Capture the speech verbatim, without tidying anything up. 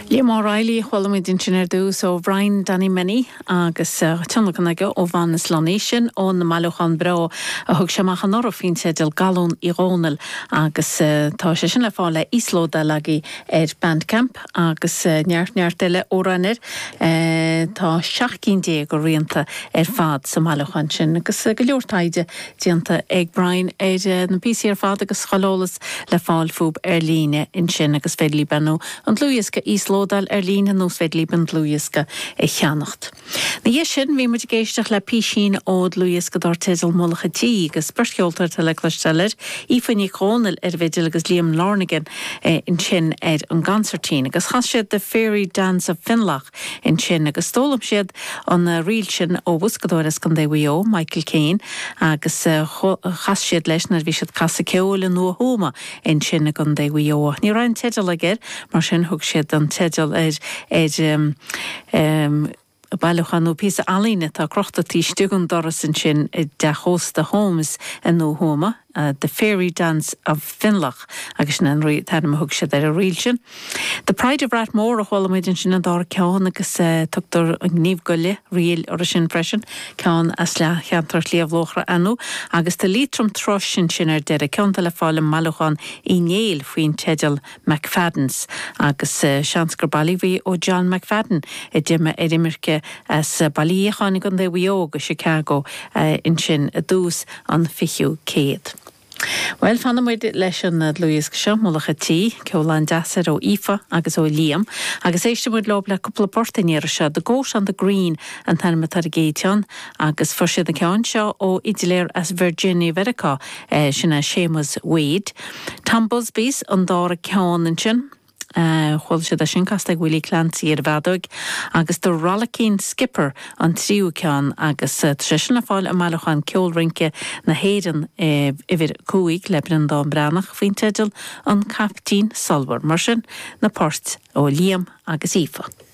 Liam O'Reilly chhuilamid in sin ar dús ó Brian Danny Minnie agus tunlacan aige ó bhanas Lanishin ón na malúchan bro a thug semach an oró fin teidir galún i rónal agus tá sé sin le fáile íslóda lagi ar Bandcamp agus neart neart eile óranir tá seachcín dé go rianta ar fad sa malúchan sin agus go leortaide dianta ag Brian ar na pí sí ar fad agus chalólas le fáil fúb ar líne in sin agus fedlí benú an lúiasca íslódal ar líne nús fedlí ben lúiasca i cheannacht. Na dhé sin bhí muid géisteach le písín ód lúiasca dar teidil molacha tí agus bersceoltar tal le cluistelir ífaní chónal ar bheidir agus Liam Larnigan in sin ar an gansertín agus chas siad the Fairy Dance of Finlach in sin agus stólam siad an riil sin ó bhuscadóras gan déhío Michael Caine agus chas siad leis na bhí siad casa ceola nua hóma in sin gan déhío. Ní raibh an teidil aige mar sin thug siad an teidil ar ar um, um, bailúchan písa alíne tá crochtatí stugan doras in sin de hósta Holmes in nó hóma Uh, the Fairy Dance of Finlach agus sin an rí tarm thug siad ar a riil sin. The Pride of Rathmore a chhuilamid in sin an dar ceann agus uh, tugtar an gníomh goile riil or a sin freisin ceann as le cheantar líomhlóchra anú agus tá lítrum tros sin sin ar deire ceannta le fáil malúchan i néal faoin teidil McFaddens agus uh, seansgur bailíhí ó John McFadden i dime ar imirce as uh, bailíchánig an déhío go Chicago uh, in sin a dús an fichiú céad. Well, fanna muid leis an lúiasca seo molacha tí, ceolain deasar ó Ifa agus ó Liam, agus éiste muid lob le cúpla portanéir seo, the Ghost on the Green an tanma tar géitean, agus for siad an ceann seo ó idiléir as Virginia Verica eh, sinna Seamus Wade. Tom Busby's an dára ceann in sin, Uh, chhuil siad a sin casta Willie Clancy ar bhadóig agus do Rollicking Skipper an tríú ceann agus uh, trísin le fáil a malúchan ceolrinke na héireann uh, i bhir cúig lebrin dá bránach faoin teidil an Captain Solver mar sin na port ó Liam agus Ifa.